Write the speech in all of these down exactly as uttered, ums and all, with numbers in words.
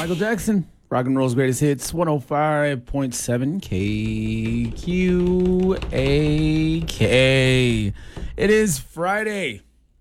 Michael Jackson, rock and roll's greatest hits, one oh five point seven K Q A K. It is Friday,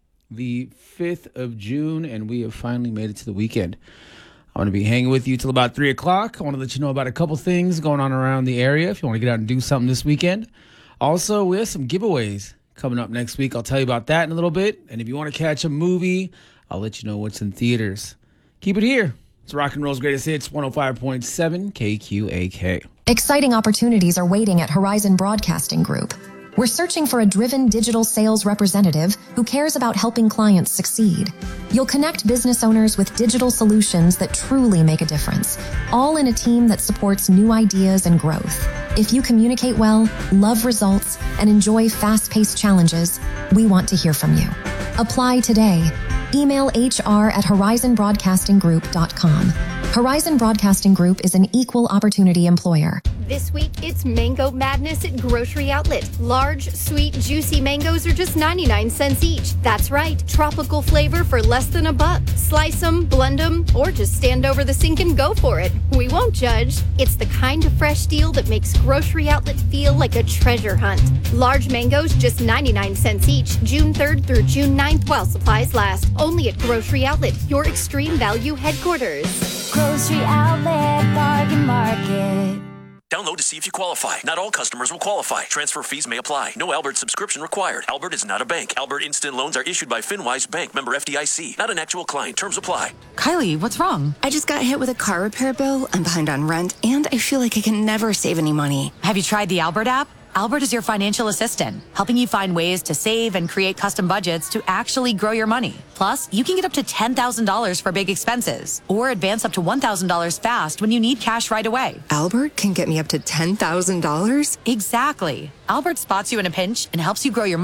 the fifth of June, and we have finally made it to the weekend. I'm going to be hanging with you till about three o'clock. I want to let you know about a couple things going on around the area if you want to get out and do something this weekend. Also, we have some giveaways coming up next week. I'll tell you about that in a little bit. And if you want to catch a movie, I'll let you know what's in theaters. Keep it here. It's rock and roll's greatest hits, one oh five point seven K Q A K. Exciting opportunities are waiting at Horizon Broadcasting Group. We're searching for a driven digital sales representative who cares about helping clients succeed. You'll connect business owners with digital solutions that truly make a difference, all in a team that supports new ideas and growth. If you communicate well, love results, and enjoy fast-paced challenges, we want to hear from you. Apply today. Email H R at horizon broadcasting group dot com. Horizon Broadcasting Group is an equal opportunity employer. This week, it's Mango Madness at Grocery Outlet. Large, sweet, juicy mangoes are just ninety-nine cents each. That's right, tropical flavor for less than a buck. Slice them, blend them, or just stand over the sink and go for it. We won't judge. It's the kind of fresh deal that makes Grocery Outlet feel like a treasure hunt. Large mangoes just ninety-nine cents each, June third through June ninth while supplies last. Only at Grocery Outlet, your extreme value headquarters. Grocery Outlet Bargain Market. Download to see if you qualify. Not all customers will qualify. Transfer fees may apply. No Albert subscription required. Albert is not a bank. Albert Instant Loans are issued by FinWise Bank, member F D I C. Not an actual client. Terms apply. Kylie, what's wrong? I just got hit with a car repair bill. I'm behind on rent, and I feel like I can never save any money. Have you tried the Albert app? Albert is your financial assistant, helping you find ways to save and create custom budgets to actually grow your money. Plus, you can get up to ten thousand dollars for big expenses or advance up to one thousand dollars fast when you need cash right away. Albert can get me up to ten thousand dollars? Exactly. Albert spots you in a pinch and helps you grow your money.